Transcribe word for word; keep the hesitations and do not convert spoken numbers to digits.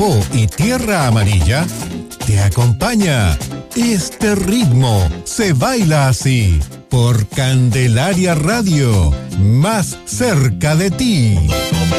Copiapó y Tierra Amarilla, te acompaña. Este ritmo se baila así por Candelaria Radio, más cerca de ti.